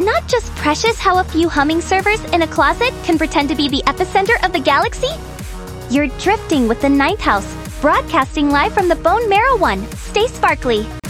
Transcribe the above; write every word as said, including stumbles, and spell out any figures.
not just precious how a few humming servers in a closet can pretend to be the epicenter of the galaxy? You're drifting with the Ninth House, broadcasting live from the Bone Marrow One. Stay sparkly!